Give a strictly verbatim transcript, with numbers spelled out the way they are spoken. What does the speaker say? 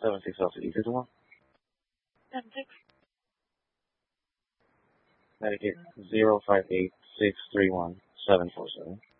seven six L C D one. seven six. Medicate zero five eight six three one seven four seven.